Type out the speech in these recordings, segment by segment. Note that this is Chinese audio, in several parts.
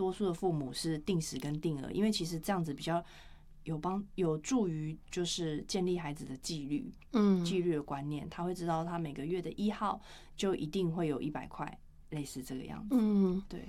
多数的父母是定时跟定额，因为其实这样子比较有助于就是建立孩子的纪律的观念，他会知道他每个月的1号就一定会有100块，类似这个样子。对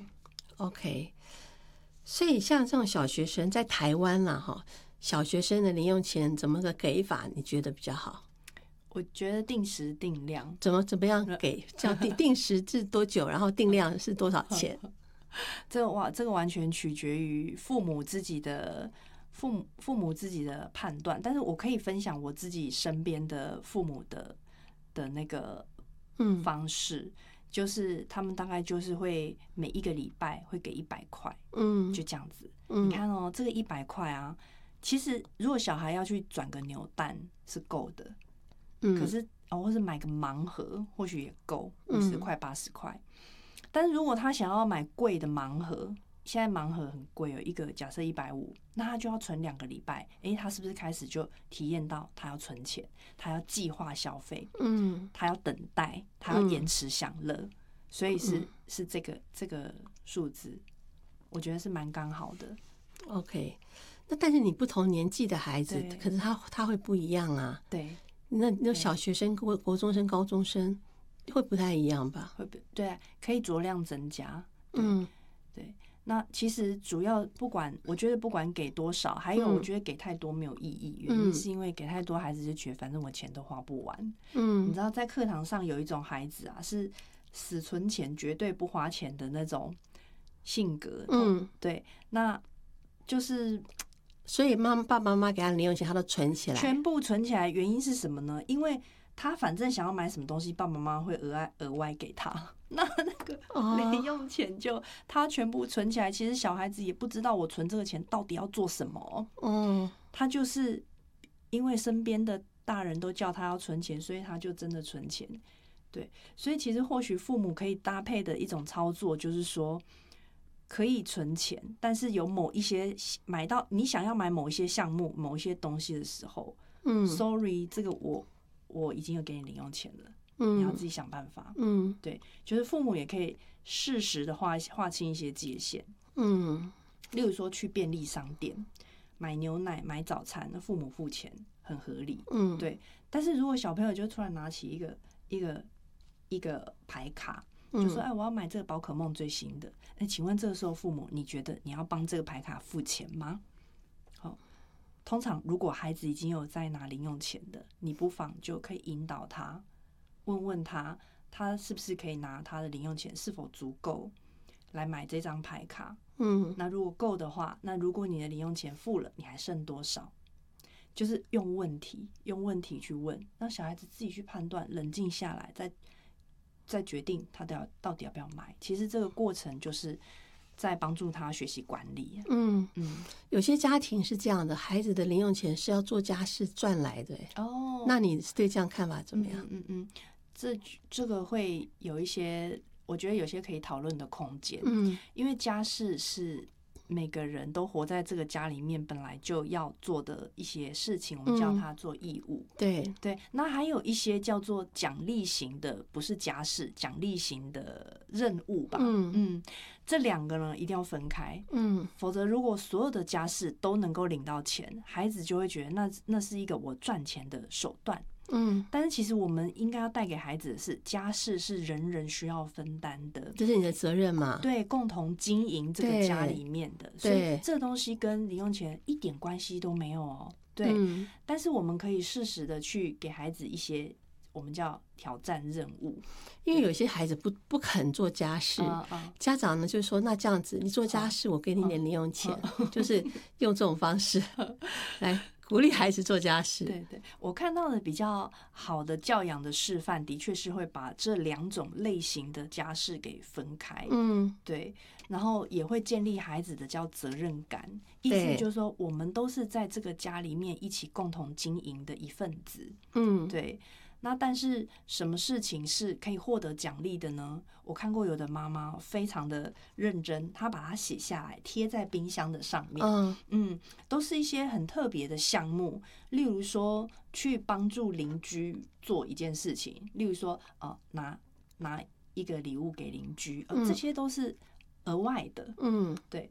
，OK。所以像这种小学生在台湾啦，小学生的零用钱怎么个给法？你觉得比较好？ 我觉得定时定量， 怎么样给？叫定时是多久？然后定量是多少钱？ 这个完全取决于父母自己的判断。但是我可以分享我自己身边的父母的那个方式，就是他们大概就是会每一个礼拜会给100块，就这样子。你看哦，这个100块啊，其实如果小孩要去转个扭蛋是够的。可是或是买个盲盒或许也够50块80块，但是如果他想要买贵的盲盒，现在盲盒很贵，有一个假设150，那他就要存2个礼拜。他是不是开始就体验到他要存钱，他要计划消费，他要等待，他要延迟享乐，所以是这个数字，我觉得是蛮刚好的。 OK， 那但是你不同年纪的孩子，可是他会不一样啊。 对。 那小学生、国中生、高中生会不太一样吧？ 对啊，可以酌量增加。对。那其实主要我觉得不管给多少，还有我觉得给太多没有意义，原因是因为给太多孩子就觉得反正我钱都花不完。你知道在课堂上有一种孩子啊，是死存钱绝对不花钱的那种性格。对，那就是。 所以爸爸妈妈给他零用钱，他都存起来， 全部存起来。原因是什么呢？因为他反正想要买什么东西，爸爸妈妈会额外给他。那个零用钱就他全部存起来。其实小孩子也不知道我存这个钱到底要做什么。他就是因为身边的大人都叫他要存钱，所以他就真的存钱。对，所以其实或许父母可以搭配的一种操作，就是说。可以存钱，但是有某一些买到你想要买某一些项目、某一些东西的时候，sorry， 这个我已经有给你零用钱了，你要自己想办法。对，就是父母也可以适时的划清一些界限。例如说去便利商店买牛奶、买早餐，那父母付钱很合理。对。但是如果小朋友就突然拿起一个牌卡。就说我要买这个宝可梦最新的。请问这个时候父母，你觉得你要帮这个牌卡付钱吗？通常如果孩子已经有在拿零用钱的，你不妨就可以引导他，问他是不是可以拿他的零用钱是否足够来买这张牌卡。那如果够的话，那如果你的零用钱付了，你还剩多少？就是用问题去问，让小孩子自己去判断，冷静下来，再决定他到底要不要买。其实这个过程就是在帮助他学习管理。 有些家庭是这样的，孩子的零用钱是要做家事赚来的。那你对这样看法怎么样？ 这个会有一些，我觉得有些可以讨论的空间。因为家事是每个人都活在这个家里面本来就要做的一些事情，我们叫它做义务。 对， 那还有一些叫做奖励型的，不是家事，奖励型的任务吧。这两个呢一定要分开。否则如果所有的家事都能够领到钱，孩子就会觉得那是一个我赚钱的手段。但是其实我们应该要带给孩子的是，家事是人人需要分担的， 这是你的责任嘛？ 对，共同经营这个家里面的，所以这东西跟零用钱一点关系都没有哦。对，但是我们可以适时的去给孩子一些我们叫挑战任务， 因为有些孩子不肯做家事，家长呢就说那这样子，你做家事，我给你点零用钱，就是用这种方式来鼓励孩子做家事。 对，我看到的比较好的教养的示范，的确是会把这两种类型的家事给分开。对，然后也会建立孩子的叫责任感，意思就是说，我们都是在这个家里面一起共同经营的一份子。对。那但是什么事情是可以获得奖励的呢？我看过有的妈妈非常的认真，她把它写下来贴在冰箱的上面。都是一些很特别的项目，例如说去帮助邻居做一件事情，例如说拿一个礼物给邻居，这些都是额外的。对，